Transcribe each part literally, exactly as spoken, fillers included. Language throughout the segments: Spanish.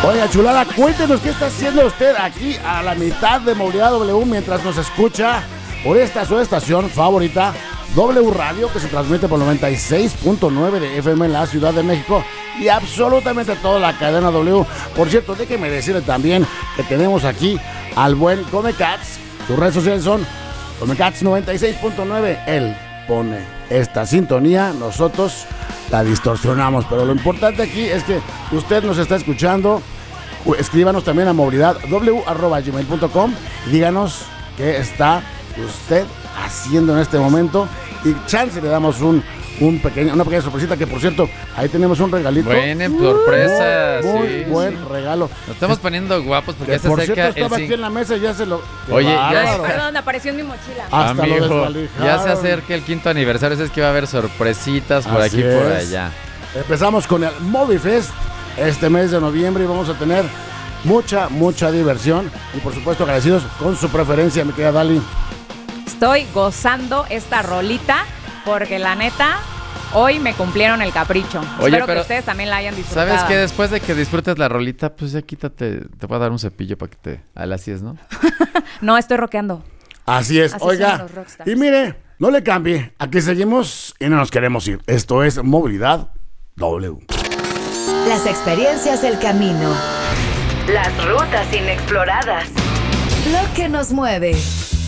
Oiga, chulada, cuéntenos qué está haciendo usted aquí a la mitad de Movilidad W mientras nos escucha por esta su estación favorita, W Radio, que se transmite por noventa y seis punto nueve de F M en la Ciudad de México y absolutamente toda la cadena W. Por cierto, déjeme decirle también que tenemos aquí al buen Comecats. Sus redes sociales son Comecats noventa y seis punto nueve. Él pone esta sintonía, nosotros la distorsionamos, pero lo importante aquí es que usted nos está escuchando. Escríbanos también a movilidad w arroba gmail punto com y díganos qué está usted haciendo en este momento y chance le damos un, un pequeño, una pequeña sorpresita, que por cierto, ahí tenemos un regalito. Buena sorpresa, muy, muy sí, buen sí. regalo. Nos estamos poniendo guapos porque Que ya se por acerca cierto, estaba el aquí en la mesa y ya se lo... Oye, ya- Ay, perdón, apareció en mi mochila. Hasta Amigo, lo desvalijaron. ya se acerca el quinto aniversario, es que va a haber sorpresitas por Así aquí y por es. allá. Empezamos con el Movifest este mes de noviembre y vamos a tener mucha, mucha diversión y por supuesto agradecidos con su preferencia, mi querida Dali. Estoy gozando esta rolita porque la neta, hoy me cumplieron el capricho. Oye, Espero pero que ustedes también la hayan disfrutado. ¿Sabes qué? Después de que disfrutes la rolita, pues ya quítate, te voy a dar un cepillo para que te alacies, ¿no? No, estoy rockeando. Así es, Así son oiga. los rockstars. Y mire, no le cambie, aquí seguimos y no nos queremos ir. Esto es Movilidad W. Las experiencias del camino. Las rutas inexploradas. Lo que nos mueve.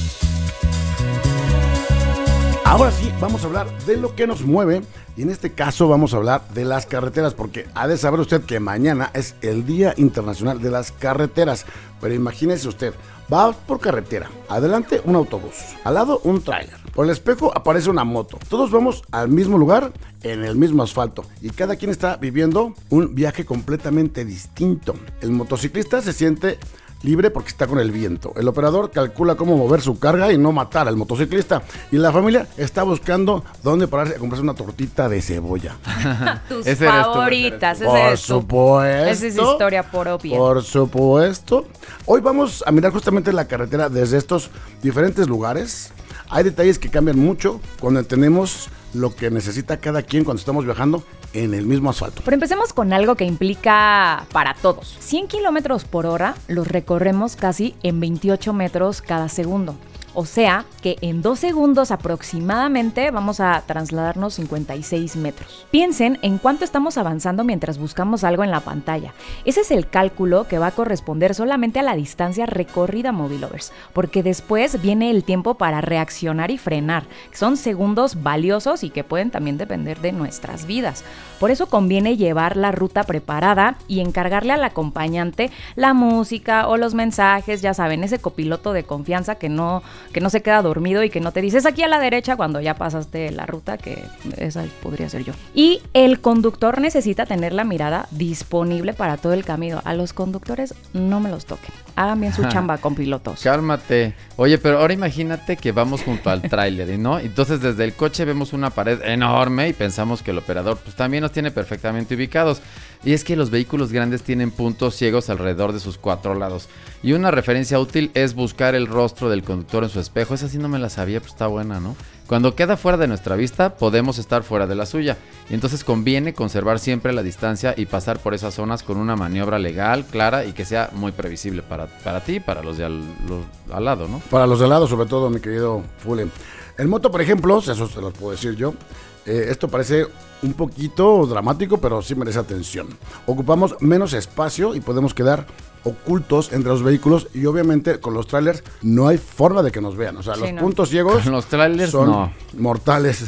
Ahora sí, vamos a hablar de lo que nos mueve y en este caso vamos a hablar de las carreteras, porque ha de saber usted que mañana es el Día Internacional de las Carreteras. Pero imagínese usted, va por carretera, adelante un autobús, al lado un tráiler, por el espejo aparece una moto. Todos vamos al mismo lugar, en el mismo asfalto, y cada quien está viviendo un viaje completamente distinto. El motociclista se siente libre porque está con el viento. El operador calcula cómo mover su carga y no matar al motociclista. Y la familia está buscando dónde pararse a comprarse una tortita de cebolla. Tus Ese eres tú, favoritas. ese ese Por eres tú. supuesto. Esa es historia propia. Por supuesto. Hoy vamos a mirar justamente la carretera desde estos diferentes lugares. Hay detalles que cambian mucho cuando entendemos lo que necesita cada quien cuando estamos viajando en el mismo asfalto. Pero empecemos con algo que implica para todos. cien kilómetros por hora los recorremos casi en veintiocho metros cada segundo. O sea que en dos segundos aproximadamente vamos a trasladarnos cincuenta y seis metros. Piensen en cuánto estamos avanzando mientras buscamos algo en la pantalla. Ese es el cálculo que va a corresponder solamente a la distancia recorrida, Movilovers, porque después viene el tiempo para reaccionar y frenar, que son segundos valiosos y que pueden también depender de nuestras vidas. Por eso conviene llevar la ruta preparada y encargarle al acompañante la música o los mensajes, ya saben, ese copiloto de confianza que no, que no se queda dormido y que no te dices aquí a la derecha cuando ya pasaste la ruta, que esa podría ser yo. Y el conductor necesita tener la mirada disponible para todo el camino. A los conductores no me los toquen. Hagan bien su chamba con pilotos. Cálmate. Oye, pero ahora imagínate que vamos junto al tráiler, ¿no? Entonces desde el coche vemos una pared enorme y pensamos que el operador pues también nos tiene perfectamente ubicados. Y es que los vehículos grandes tienen puntos ciegos alrededor de sus cuatro lados. Y una referencia útil es buscar el rostro del conductor en su espejo. Esa sí no me la sabía, pues está buena, ¿no? Cuando queda fuera de nuestra vista, podemos estar fuera de la suya. Y entonces conviene conservar siempre la distancia y pasar por esas zonas con una maniobra legal, clara y que sea muy previsible para, para ti y para los de al, los, al lado, ¿no? Para los de lado, sobre todo, mi querido Fule. En moto, por ejemplo, eso se los puedo decir yo, eh, esto parece un poquito dramático, pero sí merece atención. Ocupamos menos espacio y podemos quedar ocultos entre los vehículos y obviamente con los trailers no hay forma de que nos vean. O sea, Sí, los no. puntos ciegos Con los trailers, son no. mortales.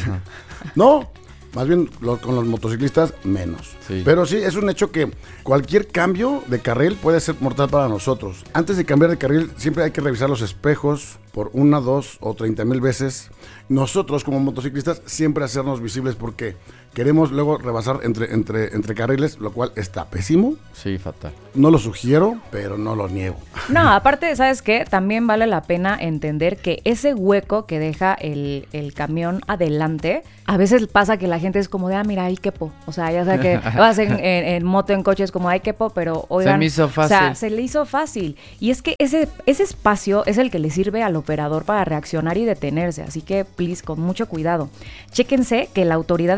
No, más bien lo- con los motociclistas menos. Sí. Pero sí, es un hecho que cualquier cambio de carril puede ser mortal para nosotros. Antes de cambiar de carril siempre hay que revisar los espejos por una, dos o treinta mil veces. Nosotros como motociclistas siempre hacernos visibles porque queremos luego rebasar entre, entre, entre carriles, lo cual está pésimo. Sí, fatal. No lo sugiero, pero no lo niego. No, aparte, ¿sabes qué? También vale la pena entender que ese hueco que deja el, el camión adelante, a veces pasa que la gente es como de, ah, mira, ahí quepo. O sea, ya sea que vas en, en, en moto, en coche, es como, ay, quepo, pero oigan. Se me hizo fácil. O sea, se le hizo fácil. Y es que ese, ese espacio es el que le sirve al operador para reaccionar y detenerse. Así que, please, con mucho cuidado. Chéquense que la autoridad estadounidense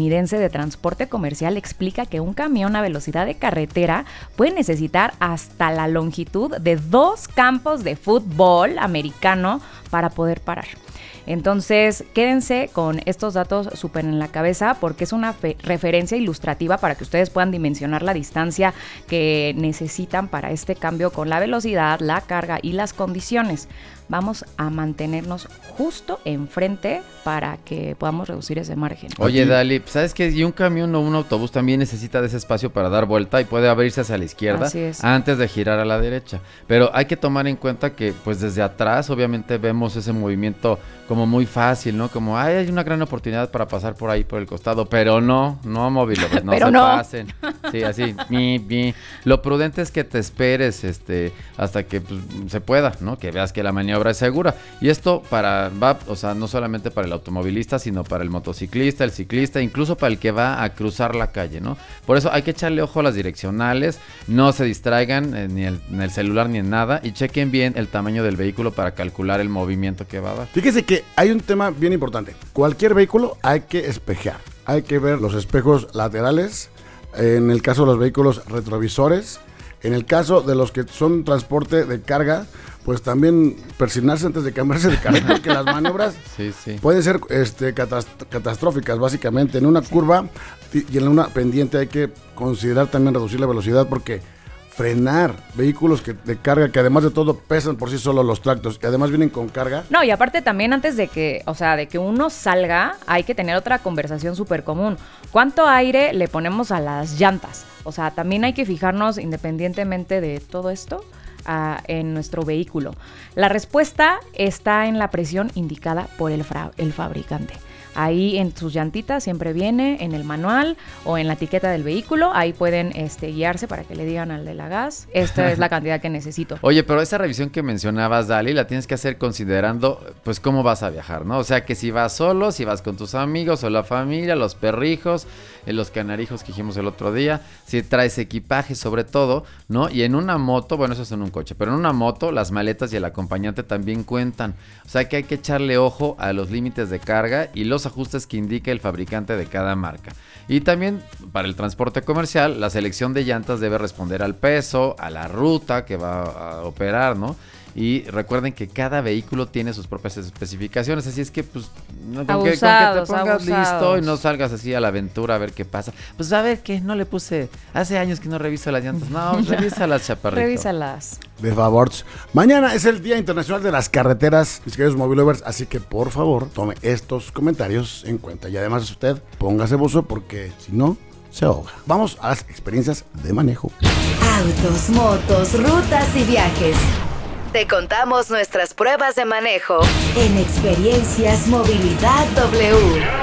estadounidense de transporte comercial explica que un camión a velocidad de carretera puede necesitar hasta la longitud de dos campos de fútbol americano para poder parar. Entonces, quédense con estos datos súper en la cabeza porque es una fe- referencia ilustrativa para que ustedes puedan dimensionar la distancia que necesitan para este cambio con la velocidad, la carga y las condiciones. Vamos a mantenernos justo enfrente para que podamos reducir ese margen. Oye, Dali, ¿sabes qué? Y un camión o un autobús también necesita de ese espacio para dar vuelta y puede abrirse hacia la izquierda antes de girar a la derecha. Pero hay que tomar en cuenta que, pues desde atrás, obviamente vemos ese movimiento como muy fácil, ¿no? Como, ay, hay una gran oportunidad para pasar por ahí, por el costado. Pero no, no, móvil, no Pero se no. pasen. Sí, así, mi, mi. Lo prudente es que te esperes este, hasta que pues, se pueda, ¿no? Que veas que la maniobra es segura. Y esto para va, o sea, no solamente para el automovilista, sino para el motociclista, el ciclista, incluso para el que va a cruzar la calle, ¿no? Por eso hay que echarle ojo a las direccionales, no se distraigan eh, ni el, en el celular ni en nada y chequen bien el tamaño del vehículo para calcular el movimiento que va a dar. Fíjese que hay un tema bien importante. Cualquier vehículo hay que espejear. Hay que ver los espejos laterales, en el caso de los vehículos retrovisores, en el caso de los que son transporte de carga, pues también persignarse antes de cambiarse de carril, porque las maniobras sí, sí. pueden ser este, catast- catastróficas, básicamente. En una curva y en una pendiente hay que considerar también reducir la velocidad, porque frenar vehículos que de carga, que además de todo pesan por sí solos los tractos, y además vienen con carga. No, y aparte también antes de que, o sea, de que uno salga, hay que tener otra conversación súper común. ¿Cuánto aire le ponemos a las llantas? O sea, también hay que fijarnos, independientemente de todo esto, Uh, en nuestro vehículo. La respuesta está en la presión indicada por el, fra- el fabricante. Ahí en sus llantitas siempre viene en el manual o en la etiqueta del vehículo. Ahí pueden este, guiarse para que le digan al de la gas, esta es la cantidad que necesito. Oye, pero esa revisión que mencionabas, Dali, la tienes que hacer considerando, pues, cómo vas a viajar, ¿no? O sea, que si vas solo, si vas con tus amigos o la familia, los perrijos, eh, los canarijos que dijimos el otro día, si traes equipaje sobre todo, ¿no? Y en una moto, bueno, eso es en un coche, pero en una moto las maletas y el acompañante también cuentan. O sea, que hay que echarle ojo a los límites de carga y los ajustes que indica el fabricante de cada marca. Y también para el transporte comercial, la selección de llantas debe responder al peso, a la ruta que va a operar, ¿no? Y recuerden que cada vehículo tiene sus propias especificaciones, así es que pues no, con, que, con que te pongas abusados. Listo y no salgas así a la aventura a ver qué pasa. Pues a ver qué, no le puse, hace años que no reviso las llantas. No, revísalas, chaparrito. Revísalas. De favor. Mañana es el Día Internacional de las Carreteras, mis queridos mobilovers, así que por favor tome estos comentarios en cuenta. Y además usted póngase buzo porque si no, se ahoga. Vamos a las experiencias de manejo. Autos, motos, rutas y viajes. Te contamos nuestras pruebas de manejo en Experiencias Movilidad W.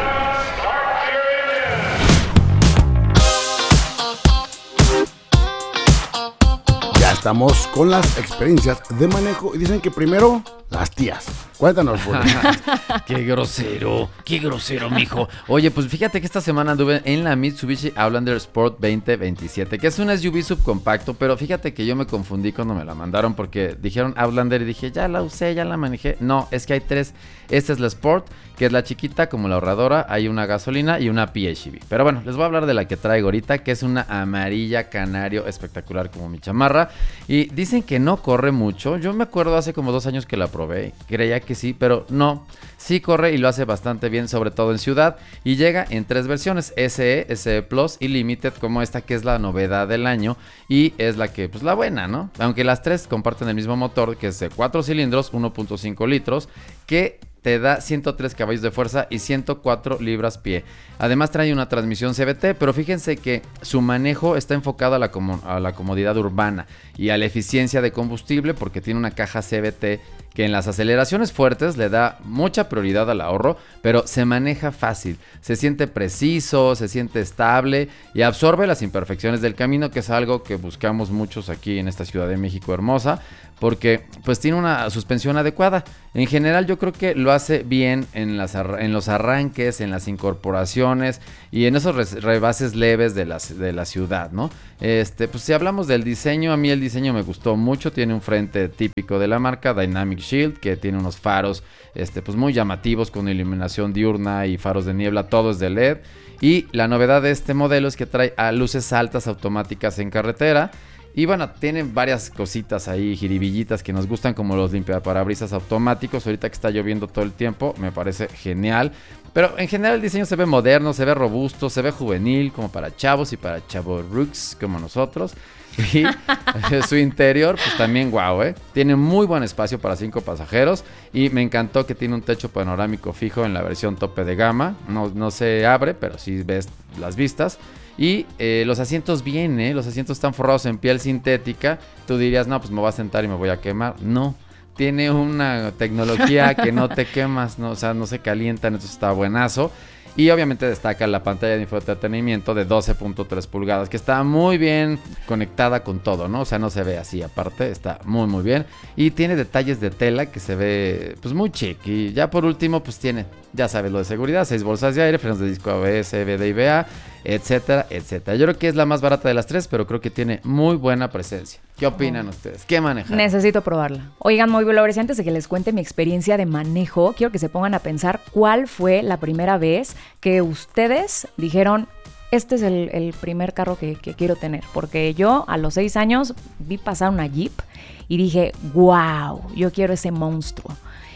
Ya estamos con las experiencias de manejo y dicen que primero las tías. Cuéntanos, por Qué grosero, qué grosero, mijo. Oye, pues fíjate que esta semana anduve en la Mitsubishi Outlander Sport veinte veintisiete, que es un S U V subcompacto, pero fíjate que yo me confundí cuando me la mandaron porque dijeron Outlander y dije, ya la usé, ya la manejé. No, es que hay tres. Esta es la Sport, que es la chiquita como la ahorradora, hay una gasolina y una P H E V. Pero bueno, les voy a hablar de la que traigo ahorita, que es una amarilla canario espectacular como mi chamarra. Y dicen que no corre mucho. Yo me acuerdo hace como dos años que la probé, creía que sí, pero no. Sí corre y lo hace bastante bien, sobre todo en ciudad, y llega en tres versiones, S E, S E Plus y Limited, como esta que es la novedad del año y es la que, pues la buena, ¿no? Aunque las tres comparten el mismo motor, que es de cuatro cilindros, uno punto cinco litros, que te da ciento tres caballos de fuerza y ciento cuatro libras-pie. Además trae una transmisión C V T, pero fíjense que su manejo está enfocado a la, com- a la comodidad urbana y a la eficiencia de combustible, porque tiene una caja C V T que en las aceleraciones fuertes le da mucha prioridad al ahorro, pero se maneja fácil, se siente preciso, se siente estable y absorbe las imperfecciones del camino, que es algo que buscamos muchos aquí en esta Ciudad de México hermosa, porque pues tiene una suspensión adecuada. En general yo creo que lo hace bien en, las arra- en los arranques, en las incorporaciones y en esos res- rebases leves de la, de la ciudad, ¿no? Este, pues si hablamos del diseño, a mí el diseño me gustó mucho, tiene un frente típico de la marca, Dynamic Shield, que tiene unos faros este, pues muy llamativos con iluminación diurna y faros de niebla, todo es de L E D. Y la novedad de este modelo es que trae a luces altas automáticas en carretera. Y bueno, tienen varias cositas ahí, jiribillitas que nos gustan, como los limpiaparabrisas automáticos. Ahorita que está lloviendo todo el tiempo, me parece genial. Pero en general el diseño se ve moderno, se ve robusto, se ve juvenil, como para chavos y para chavorrucs como nosotros. Y su interior, pues también guau, ¿eh? Tiene muy buen espacio para cinco pasajeros. Y me encantó que tiene un techo panorámico fijo en la versión tope de gama. No, no se abre, pero sí ves las vistas. Y eh, los asientos bien, ¿eh? Los asientos están forrados en piel sintética. Tú dirías, no, pues me voy a sentar y me voy a quemar. No, tiene una tecnología que no te quemas, ¿no? O sea, no se calientan, entonces está buenazo. Y obviamente destaca la pantalla de infoentretenimiento de doce punto tres pulgadas, que está muy bien conectada con todo, ¿no? O sea, no se ve así aparte, está muy muy bien. Y tiene detalles de tela que se ve pues muy chic. Y ya por último pues tiene, ya sabes, lo de seguridad, seis bolsas de aire, frenos de disco A B S, V D y V A, etcétera, etcétera. Yo creo que es la más barata de las tres, pero creo que tiene muy buena presencia. ¿Qué opinan oh. ustedes? ¿Qué manejan? Necesito probarla. Oigan, Movie Lovers, y antes de que les cuente mi experiencia de manejo, quiero que se pongan a pensar cuál fue la primera vez que ustedes dijeron, este es el, el primer carro que, que quiero tener. Porque yo a los seis años vi pasar una Jeep y dije, wow, yo quiero ese monstruo.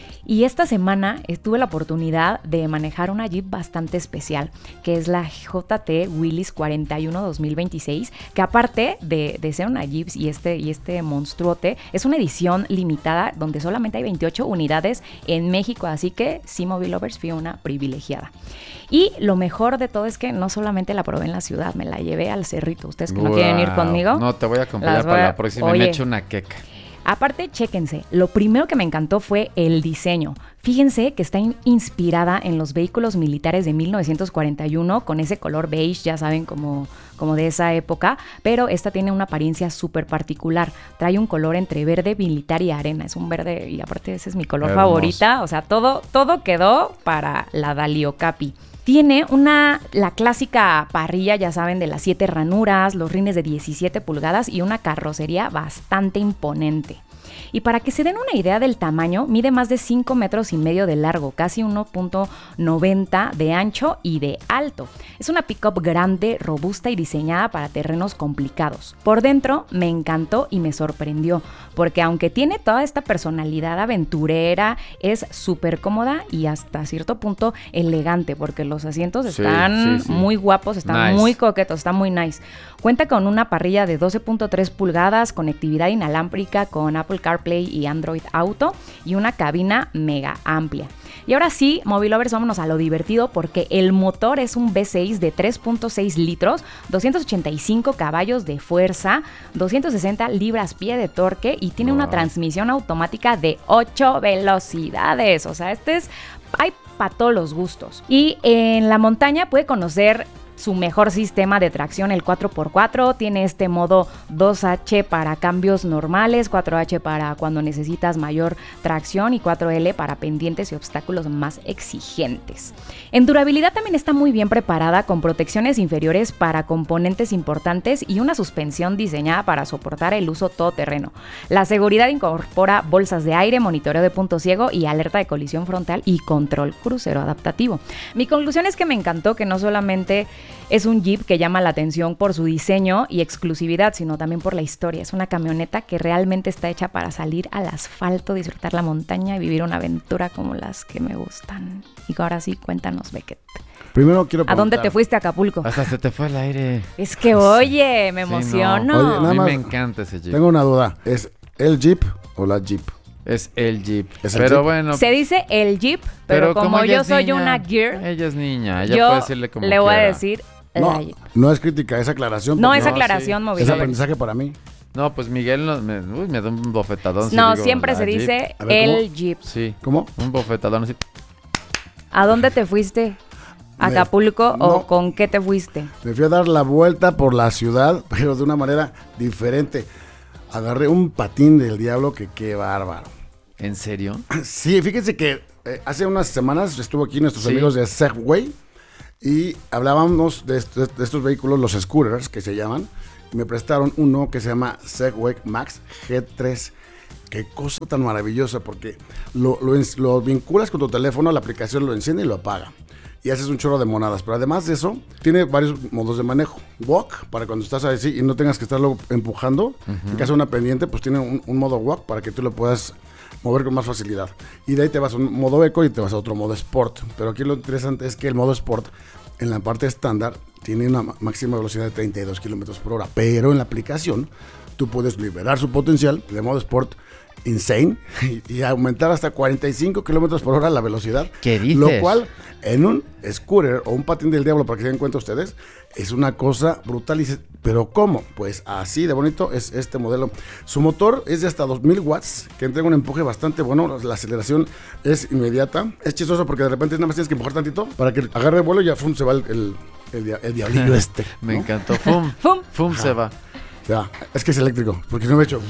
Y esta semana tuve la oportunidad de manejar una Jeep bastante especial, que es la J T Willys cuarenta y uno dos mil veintiséis, que aparte de, de ser una Jeep y este, y este monstruote, es una edición limitada donde solamente hay veintiocho unidades en México, así que sí, Movie Lovers, fui una privilegiada. Y lo mejor de todo es que no solamente la probé en la ciudad, me la llevé al cerrito. ¿Ustedes que wow. no quieren ir conmigo? No, te voy a acompañar para a... la próxima, Oye, me echo una queca. Aparte, chéquense, lo primero que me encantó fue el diseño. Fíjense que está in- inspirada en los vehículos militares de mil novecientos cuarenta y uno, con ese color beige, ya saben, como, como de esa época, pero esta tiene una apariencia súper particular. Trae un color entre verde, militar y arena. Es un verde, y aparte ese es mi color Hermoso. favorita. O sea, todo, todo quedó para la Dalí Okapi. Tiene una, la clásica parrilla, ya saben, de las siete ranuras, los rines de diecisiete pulgadas y una carrocería bastante imponente. Y para que se den una idea del tamaño, mide más de cinco metros y medio de largo, casi uno punto noventa de ancho y de alto. Es una pick-up grande, robusta y diseñada para terrenos complicados. Por dentro me encantó y me sorprendió, porque aunque tiene toda esta personalidad aventurera, es súper cómoda y hasta cierto punto elegante, porque los asientos sí, están sí, sí. muy guapos, están Nice. muy coquetos, está muy nice. Cuenta con una parrilla de doce punto tres pulgadas, conectividad inalámbrica con Apple CarPlay y Android Auto y una cabina mega amplia. Y ahora sí, Movie Lovers, vámonos a lo divertido, porque el motor es un V seis de tres punto seis litros, doscientos ochenta y cinco caballos de fuerza, doscientos sesenta libras-pie de torque y tiene wow. una transmisión automática de ocho velocidades. O sea, este es... hay para todos los gustos. Y en la montaña puede conocer su mejor sistema de tracción, el cuatro por cuatro, tiene este modo dos H para cambios normales, cuatro H para cuando necesitas mayor tracción y cuatro L para pendientes y obstáculos más exigentes. En durabilidad también está muy bien preparada, con protecciones inferiores para componentes importantes y una suspensión diseñada para soportar el uso todoterreno. La seguridad incorpora bolsas de aire, monitoreo de punto ciego y alerta de colisión frontal y control crucero adaptativo. Mi conclusión es que me encantó que no solamente es un Jeep que llama la atención por su diseño y exclusividad, sino también por la historia. Es una camioneta que realmente está hecha para salir al asfalto, disfrutar la montaña y vivir una aventura como las que me gustan. Y ahora sí, cuéntanos, Beckett. Primero quiero preguntar, ¿a dónde te fuiste, a Acapulco? Hasta se te fue el aire. Es que, oye, me emociono. Sí, no. Oye, nada a mí más, me encanta ese Jeep. Tengo una duda. ¿Es el Jeep o la Jeep? Es el Jeep. ¿Es el pero Jeep? bueno. Se dice el Jeep, pero, pero como, como yo soy niña, una gear, ella es niña, ella yo puede decirle como le voy quiera. a decir No, la Jeep. no es crítica, es aclaración. No, es no, aclaración, sí. Movie Es Lovers. aprendizaje para mí. No, pues Miguel no, me, uy, me da un bofetadón. No, si digo siempre la se Jeep. dice A ver, el ¿cómo? Jeep. Sí. ¿Cómo? Un bofetadón así. ¿A dónde te fuiste? ¿A Me- Acapulco no. o con qué te fuiste? Me fui a dar la vuelta por la ciudad, pero de una manera diferente. Agarré un patín del diablo que qué bárbaro. ¿En serio? Sí, fíjense que eh, hace unas semanas estuvo aquí nuestros Sí. amigos de Segway y hablábamos de, est- de estos vehículos, los scooters que se llaman, y me prestaron uno que se llama Segway Max G tres. Qué cosa tan maravillosa, porque lo, lo, lo vinculas con tu teléfono, la aplicación lo enciende y lo apaga. Y haces un chorro de monadas. Pero además de eso, tiene varios modos de manejo. Walk, para cuando estás así y no tengas que estarlo empujando. Uh-huh. En caso de una pendiente, pues tiene un, un modo walk para que tú lo puedas mover con más facilidad. Y de ahí te vas a un modo eco y te vas a otro modo sport. Pero aquí lo interesante es que el modo sport, en la parte estándar, tiene una máxima velocidad de treinta y dos kilómetros por hora. Pero en la aplicación, tú puedes liberar su potencial de modo sport insane y, y aumentar hasta cuarenta y cinco kilómetros por hora la velocidad. ¿Qué dices? Lo cual en un scooter o un patín del diablo, para que se den cuenta ustedes, es una cosa brutal. Y dices, ¿pero cómo? Pues así de bonito es este modelo. Su motor es de hasta dos mil watts, que entrega un empuje bastante bueno. La aceleración es inmediata. Es chistoso porque de repente nada más tienes que empujar tantito para que agarre vuelo y ya fum, se va el, el, el, el diablillo este. Me ¿no? encantó. Fum, fum, fum se va. Ya, es que es eléctrico, porque no me he hecho.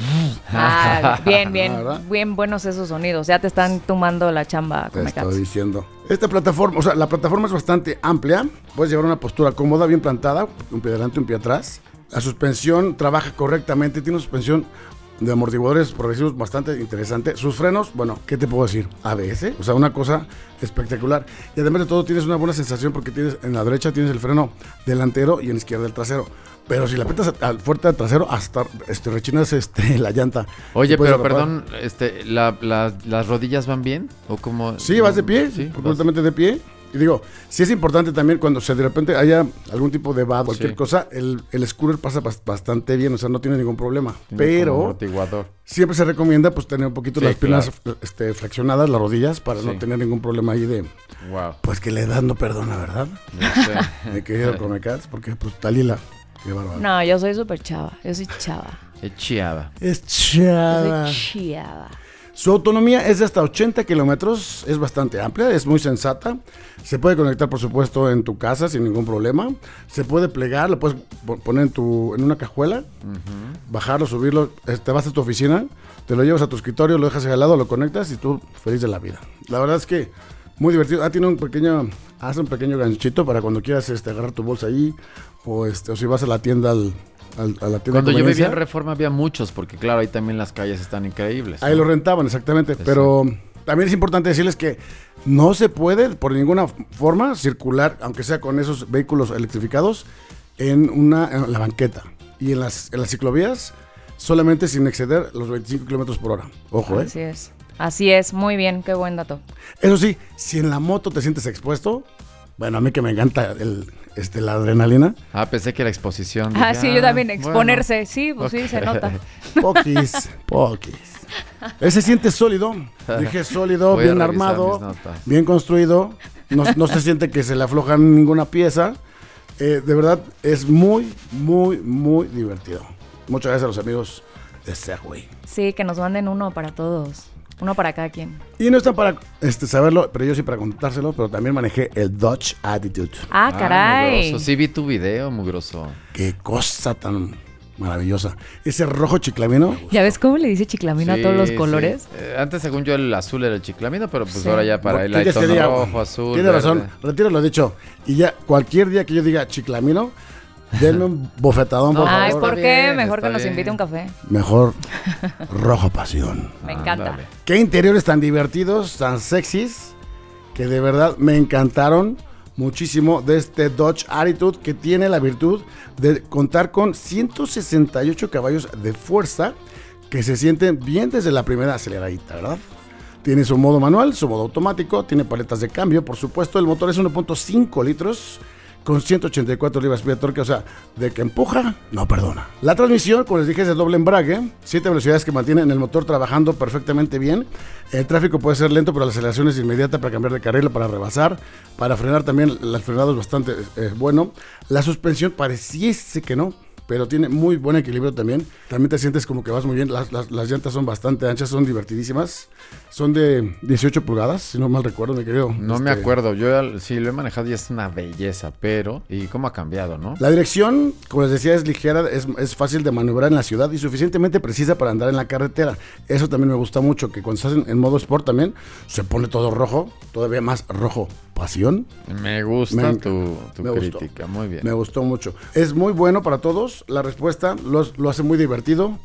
Ah, bien, bien, ¿verdad? bien buenos esos sonidos. Ya te están tomando la chamba. Te estoy diciendo. Esta plataforma, o sea, la plataforma es bastante amplia. Puedes llevar una postura cómoda, bien plantada, un pie adelante, un pie atrás. La suspensión trabaja correctamente, tiene una suspensión de amortiguadores progresivos bastante interesante. Sus frenos, bueno, ¿qué te puedo decir? A B S, o sea, una cosa espectacular. Y además de todo, tienes una buena sensación porque tienes en la derecha tienes el freno delantero y en la izquierda el trasero. Pero si la aprietas al fuerte al trasero, hasta este, rechinas este, la llanta. Oye, pero perdón, este, la, la, ¿las rodillas van bien? ¿O cómo? Sí, vas de pie, sí, completamente vas de pie. Y digo, sí es importante también cuando se de repente haya algún tipo de vado, cualquier sí. cosa, el, el scooter pasa bastante bien, o sea, no tiene ningún problema. Tiene pero siempre se recomienda pues tener un poquito sí, las piernas claro. este, flexionadas, las rodillas, para sí. no tener ningún problema ahí de... Wow. Pues que la edad no perdona, ¿verdad? No sé. Me he querido comer cats porque pues Talila... No, yo soy súper chava. Yo soy chava. Es chiava. Es chava. Yo soy chava. Su autonomía es de hasta ochenta kilómetros. Es bastante amplia, es muy sensata. Se puede conectar, por supuesto, en tu casa sin ningún problema. Se puede plegar, lo puedes poner en, tu, en una cajuela, uh-huh. bajarlo, subirlo. Te vas a tu oficina, te lo llevas a tu escritorio, lo dejas ahí al lado, lo conectas y tú feliz de la vida. La verdad es que muy divertido. Ah, tiene un pequeño... Haz un pequeño ganchito para cuando quieras este, agarrar tu bolsa ahí o, este, o si vas a la tienda al, al, a la tienda. Cuando yo vivía en Reforma había muchos, porque claro, ahí también las calles están increíbles. Ahí ¿no? lo rentaban, exactamente. Exacto. Pero también es importante decirles que no se puede por ninguna forma circular, aunque sea con esos vehículos electrificados, en, una, en la banqueta. Y en las, en las ciclovías, solamente sin exceder los veinticinco kilómetros por hora. Ojo, ¿eh? Así es. Así es, muy bien, qué buen dato. Eso sí, si en la moto te sientes expuesto, bueno, a mí que me encanta el, este, la adrenalina. Ah, pensé que era exposición. Ah, dije, sí, yo también, exponerse, bueno. sí, pues okay. sí, se nota. Poquis, poquis. Él se siente sólido, dije sólido, Voy bien armado, bien construido, no, no se siente que se le afloja ninguna pieza. Eh, de verdad, es muy, muy, muy divertido. Muchas gracias a los amigos de Segway. Sí, que nos manden uno para todos. Uno para cada quien. Y no está para este, saberlo, pero yo sí para contárselo, pero también manejé el Dodge Attitude. Ah, caray. Ah, sí vi tu video, mugroso. Qué cosa tan maravillosa. Ese rojo chiclamino. ¿Ya ves cómo le dice chiclamino sí, a todos los colores? Sí. Eh, antes, según yo, el azul era el chiclamino, pero pues sí. ahora ya para él hay tono rojo, azul, Tiene verde. razón, retiro lo dicho. Y ya cualquier día que yo diga chiclamino, denme un bofetadón, por no, favor. Ay, ¿por qué? Mejor que bien. nos invite un café. Mejor rojo pasión. Me encanta. Ándale. Qué interiores tan divertidos, tan sexys, que de verdad me encantaron muchísimo de este Dodge Attitude, que tiene la virtud de contar con ciento sesenta y ocho caballos de fuerza, que se sienten bien desde la primera aceleradita, ¿verdad? Tiene su modo manual, su modo automático, tiene paletas de cambio, por supuesto. El motor es uno punto cinco litros, con ciento ochenta y cuatro libras-pie de torque, o sea, de que empuja, no perdona. La transmisión, como les dije, es de doble embrague, siete velocidades que mantienen el motor trabajando perfectamente bien. El tráfico puede ser lento, pero la aceleración es inmediata para cambiar de carril, para rebasar, para frenar también. El frenado es bastante eh, bueno. La suspensión pareciese que no, pero tiene muy buen equilibrio también. También te sientes como que vas muy bien. Las, las, las llantas son bastante anchas, son divertidísimas. Son de dieciocho pulgadas, si no mal recuerdo, mi querido. No este... me acuerdo, yo sí lo he manejado y es una belleza, pero... ¿Y cómo ha cambiado, no? La dirección, como les decía, es ligera, es, es fácil de maniobrar en la ciudad y suficientemente precisa para andar en la carretera. Eso también me gusta mucho, que cuando estás en, en modo sport también, se pone todo rojo, todavía más rojo. Pasión. Me gusta me tu, tu me crítica, gustó. Muy bien. Me gustó mucho. Es muy bueno para todos. La respuesta lo, lo hace muy divertido.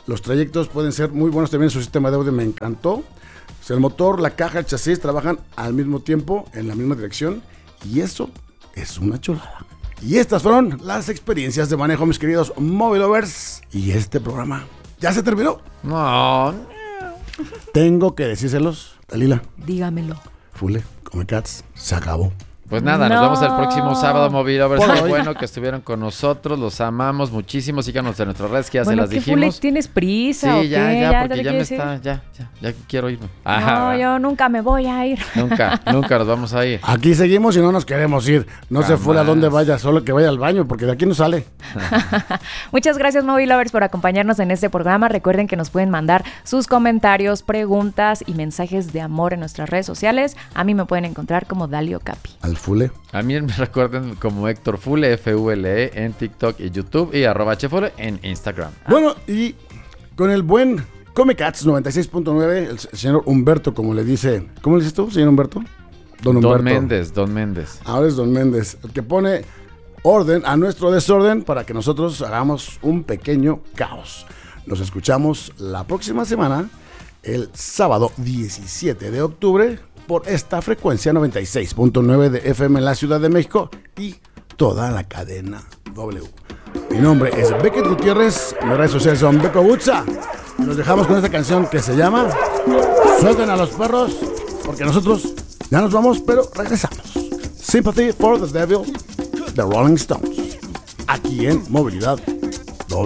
Los trayectos pueden ser muy buenos también. Su sistema de audio me encantó. O sea, el motor, la caja, el chasis trabajan al mismo tiempo, en la misma dirección. Y eso es una chulada. Y estas fueron las experiencias de manejo, mis queridos Mobile Lovers. Y este programa ya se terminó. No. Tengo que decírselos, Dalila. Dígamelo. Fule, Come Cats, se acabó. Pues nada, No. nos vemos el próximo sábado, Mobile Lovers. Por Qué hoy. bueno que estuvieron con nosotros, los amamos muchísimo. Síganos en nuestras redes que ya Bueno, se las ¿qué Fule, dijimos. tienes prisa o Sí, ya, qué? ya, te porque ya me quieres ir? está, ya, ya, ya quiero irme. No, Ajá, yo nunca me voy a ir. nunca, nunca nos vamos a ir. Aquí seguimos y no nos queremos ir. No se Jamás. fue a donde vaya, solo que vaya al baño, porque de aquí no sale. Muchas gracias, Mobile Lovers, por acompañarnos en este programa. Recuerden que nos pueden mandar sus comentarios, preguntas y mensajes de amor en nuestras redes sociales. A mí me pueden encontrar como Dalio Capi. Al Fule. A mí me recuerden como Héctor Fule, F U L E, en TikTok y YouTube y arroba Chefule en Instagram. Bueno, y con el buen Come Cats noventa y seis punto nueve, el señor Humberto, como le dice. ¿Cómo le dices tú, señor Humberto? Don Humberto. Don Méndez, Don Méndez. Ahora es Don Méndez, el que pone orden a nuestro desorden para que nosotros hagamos un pequeño caos. Nos escuchamos la próxima semana, el sábado diecisiete de octubre, por esta frecuencia noventa y seis punto nueve de F M en la Ciudad de México y toda la cadena W. Mi nombre es Beckett Gutiérrez, mis redes sociales son Beco Gutza. Y nos dejamos con esta canción que se llama Suelten a los perros, porque nosotros ya nos vamos, pero regresamos. Sympathy for the Devil, The Rolling Stones, aquí en Movilidad